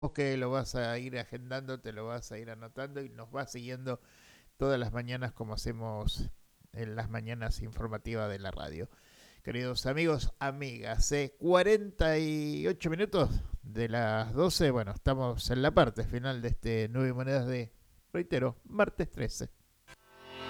Vos que lo vas a ir agendando, te lo vas a ir anotando y nos vas siguiendo todas las mañanas como hacemos en las mañanas informativas de la radio. Queridos amigos, amigas, 48 minutos de las 12. Bueno, estamos en la parte final de este 9 monedas de, reitero, martes 13.